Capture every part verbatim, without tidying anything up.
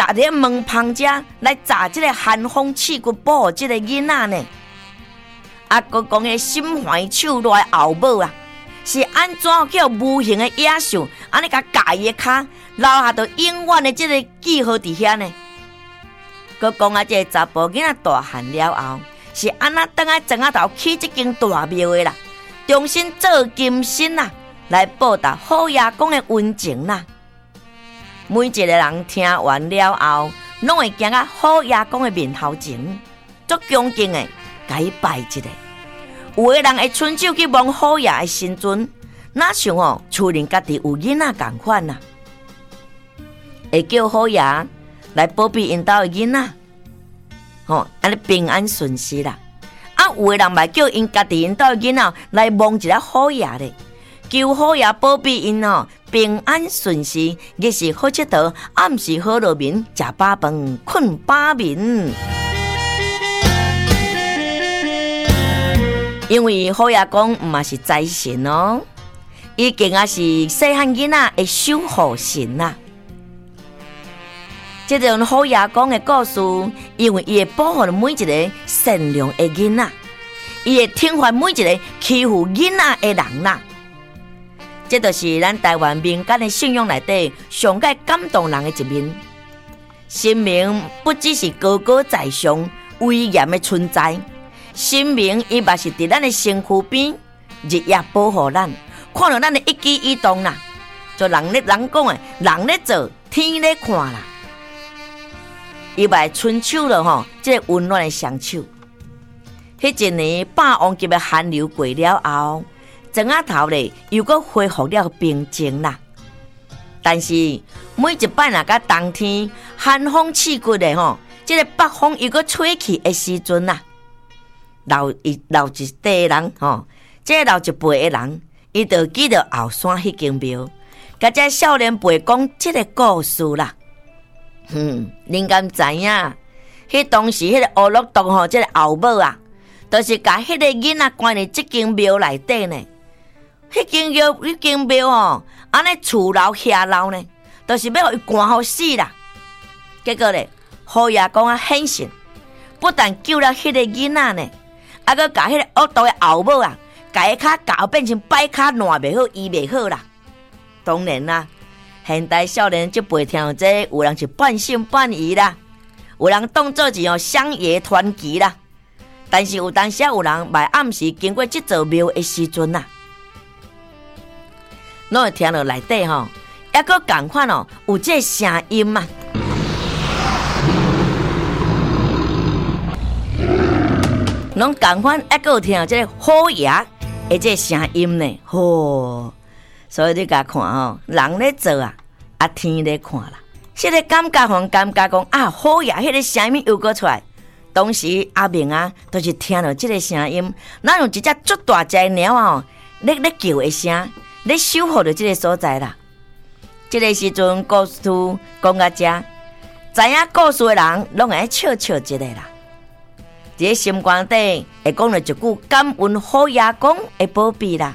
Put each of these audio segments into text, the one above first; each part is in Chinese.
伫咧门旁遮来炸即个寒风刺骨保护即个囡仔呢？啊，佮讲迄心怀手热的后母啊，是安怎叫无形的野兽安尼甲家己的骹留下到永远的即个记号伫遐呢？佮讲啊，即个查甫囡仔大汉了后，是安那倒来庄仔头起即间大庙的啦，重新做金身啦，来报答好爷公的恩情啦。每一个人听完了后，拢会行到好爷公的面头前，足恭敬的甲伊拜一下。有的人会伸手去摸好爷的身尊，哪想哦，厝人家己有囡仔同款啦，会叫好爷来保庇因家的囡仔，吼，安尼平安顺遂啦。啊，有的人嘛叫因家己因家的囡仔来摸一下好爷咧，求好爷保庇因哦。平安顺遂，日时好佚佗，暗时好落眠，食饱饭，困饱眠。因为好爷公毋嘛是财神哦，伊更也是细汉囡仔的守护神呐。这种好爷公的故事，因为伊会保护每一个善良的囡仔，伊会挺翻每一个欺负囡仔的人呐。这就是咱台湾民间的信仰内底上界感动人的一面。神明不只是高高在上、威严的存在，神明伊嘛是伫咱的身躯边，日夜保护咱，看到咱的一举一动啦。就人咧人讲的，人咧做，天咧看啦。伊嘛会伸手了吼，这个温暖的双手。迄一年霸王级的寒流过了后。庄仔头咧又搁恢复了平静啦，但是每一摆若甲冬天寒风刺骨的吼，即、這个北风又搁吹起的时阵啦，老一老一代人吼，即、這個老一辈的人，伊就记得后山迄间庙，甲这少年辈讲即个故事啦。嗯，恁敢知影？迄当时迄个乌鲁洞吼，即、這个后母啊，都、就是甲迄个囡仔关伫即间庙内底呢。迄间庙，迄间庙吼，安尼厝楼下楼呢，都、就是要互伊关好死啦。结果咧，好爷公啊显神，不但救了迄个囡仔呢，还佫甲迄个恶毒的后母啊，甲伊骹搞变成摆骹烂袂好，医袂好啦。当然啦，现代少年即辈听到这，有人是半信半疑啦，有人当作是哦乡野传奇啦。但是有当时有人卖暗时经过即座庙的时阵呐。拢会听到内底吼，抑个共款哦，有这个声音啊，拢共款，抑个有听到这个好爷的这个声音呢，吼！所以你甲看吼，人咧做啊，啊天咧看啦。这个感觉互感觉讲啊，好爷迄个声音又过出来。当时阿明啊，都、就是听到这个声音，哪有一只足大只的鸟啊，咧咧叫的声。咧守护着这个所在啦。这个时阵，故事讲到这，知影故事的人拢会笑笑一下啦。在心肝底会讲了一句感恩好爷公的保庇啦。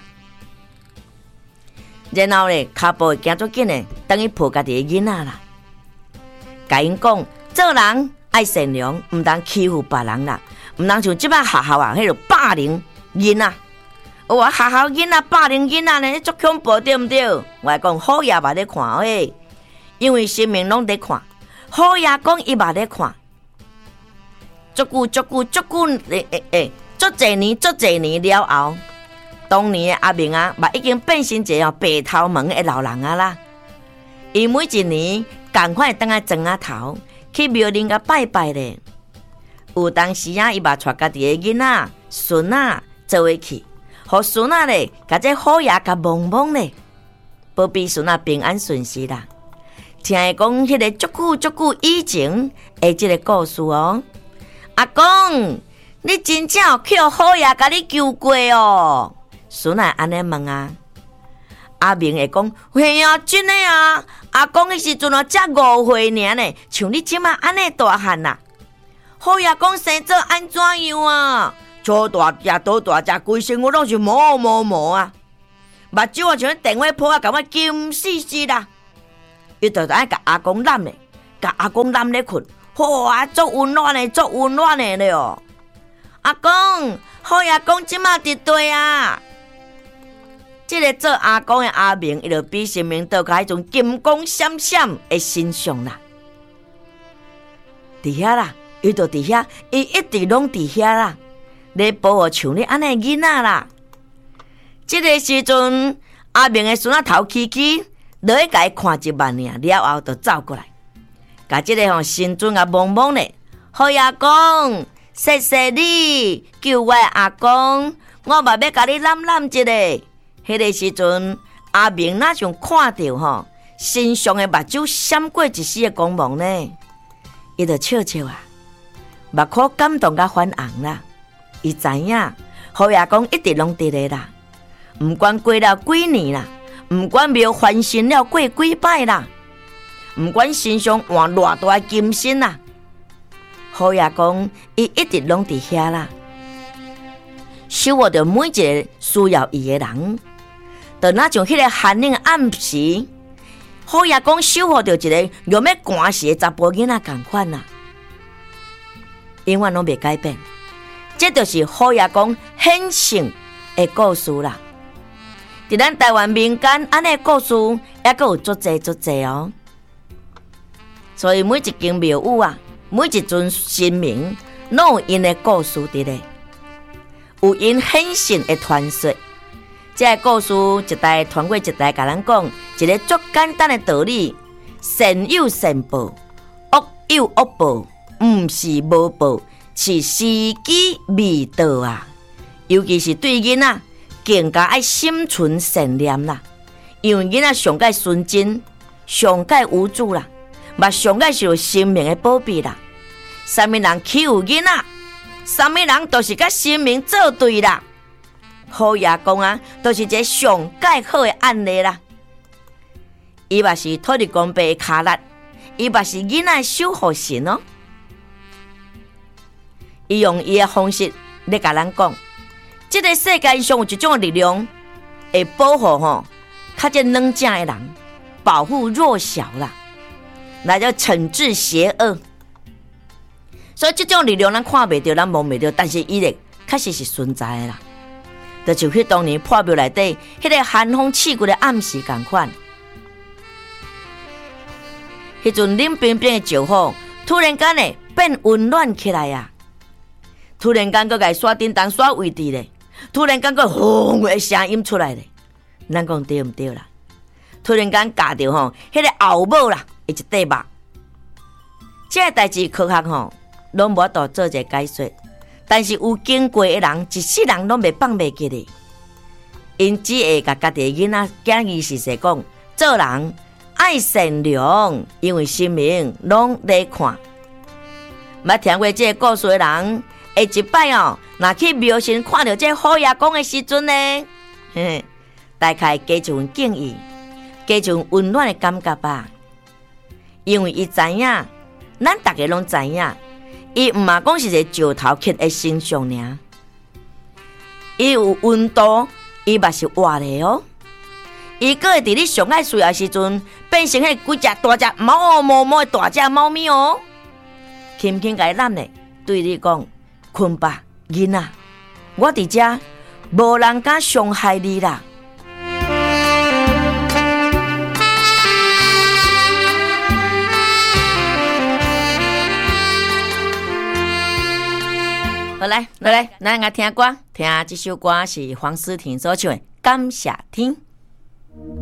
然后咧，脚步会行足紧的，等于抱家己的囡仔啦。甲因讲，做人爱善良，唔通欺负别人啦，唔通像即摆学校啊，迄个霸凌囡仔。有啊，学校囡仔霸凌囡仔呢，足恐怖对毋对？我讲好爷嘛咧看诶，因为神明拢咧看，好爷讲伊嘛咧看。足久足久足久诶诶诶，足侪年足侪年了后，当年阿明啊，嘛已经变成一个白头毛的老人啊啦。伊每一年赶快等下庄仔头去庙里甲拜拜咧。有当时啊，伊嘛带家己的囡仔、孙仔做伙去。互孙仔咧，甲这好爷甲摸摸咧，保庇孙仔平安顺遂啦。听伊讲迄个足久足久以前的这个故事哦。阿公，你真正有去好爷甲你救过哦？孙仔安尼问啊。阿明会讲，嘿啊，真的啊。阿公迄时阵哦，才五岁尔呢，像你即马安尼大汉啦。好爷讲生做安怎样啊？粗大只、倒大只，规身躯拢是毛毛毛啊！目睭啊像电话泡啊，感觉金死死啦！伊就爱甲阿公揽咧， 甲阿公揽咧困，哇，足温暖的，足温暖的了哦。阿公，好阿公即马伫对啊！这个做阿公的阿明，伊就比神明倒甲迄种金光闪闪的形象啦。伫遐啦，伊就伫遐，伊一直拢伫遐啦，咧保护像你安尼囡仔啦。这个时阵，阿明的孙仔头起起，落去甲伊看一万尔，了后就走过来，甲这个吼神尊啊摸摸咧，好阿公，谢谢你救我阿公，我嘛要甲你揽揽一个。迄个时阵，阿明哪像看到吼身上的目睭闪过一丝的光芒呢？伊就笑笑啊，目眶感动甲泛红啦。伊知影，好阿公一直拢伫咧啦，毋管过了几年啦，毋管庙翻新了过几摆啦，毋管身上换偌大金身啦，好阿公伊一直拢伫遐啦，守护着每一个需要伊的人。就那像迄个寒冷暗时，好阿公守护着一个又要寒死的查甫囡仔同款啦，永远拢袂改变。这就是好阿公显性的故事啦。伫咱台湾民间，安尼故事还阁有足济足济哦。所以每一间庙宇啊，每一尊神明，拢有因的故事伫咧，有因显性的传说。这个故事一代传过一代，甲咱讲一个足简单的道理：善有善报，恶有恶报，毋是无报，是时机未到啊！尤其是对囡仔，更加爱心存善念啦。因为囡仔上界纯真，上界无助啦，嘛上界是有生命的保庇啦。啥物人欺负囡仔，啥物人都是甲神明作对啦。好阿公啊，都、就是一个上介好的案例啦。伊嘛是土地公伯的卡力，伊嘛是囡仔守护神哦。伊用伊的方式咧甲咱讲，这个世界上有一种力量会保护吼较这软正的人，保护弱小啦，那叫惩治邪恶。所以这种力量咱看袂到，咱摸袂到，但是伊咧确实是存在的啦。就像迄当年破庙内底迄个寒风刺骨的暗时同款，迄阵冷冰冰的石火，突然间呢变温暖起来呀！突然间佫甲刷叮当刷位置咧，突然间佫轰的声音出来咧，咱讲对毋对啦？突然间夹着吼，迄个后母啦，伊一块肉，这个代志科学吼，拢无法度做一个解说。但是有经过的人，一世人拢袂放袂记咧。因只会甲家己的囡仔建议是说讲，做人爱善良，因为神明拢在看。捌听过这个故事的人，下一摆哦，若去庙神看到这好阿公的时阵呢，嘿，大概加一份敬意，加一份温暖的感觉吧。因为伊知影，咱大家拢知影。伊毋嘛讲是一个石头刻的形象尔，伊有温度，伊嘛是活的哦。伊个会伫你上爱需要的时阵，变成迄几只大只毛毛毛的大只猫咪哦，轻轻甲伊揽咧，对你讲，困吧，囡仔，我伫遮，无人敢伤害你啦。好来，来来，咱来听歌，听这首歌是黄思婷所唱的《感谢天》。